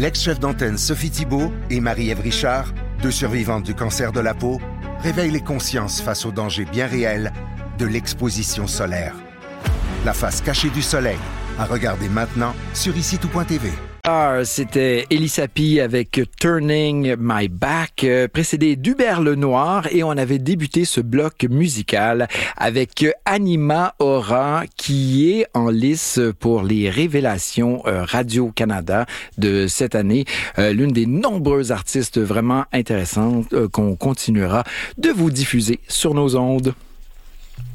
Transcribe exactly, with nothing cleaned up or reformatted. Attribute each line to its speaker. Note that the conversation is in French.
Speaker 1: L'ex-chef d'antenne Sophie Thibault et Marie-Ève Richard, deux survivantes du cancer de la peau, réveillent les consciences face aux dangers bien réels de l'exposition solaire. La face cachée du soleil, à regarder maintenant sur ici tout point t v.
Speaker 2: Ah, c'était Elissa Pi avec Turning My Back, euh, précédé d'Hubert Lenoir, et on avait débuté ce bloc musical avec Anima Aura, qui est en lice pour les révélations euh, Radio-Canada de cette année. Euh, l'une des nombreuses artistes vraiment intéressantes euh, qu'on continuera de vous diffuser sur nos ondes.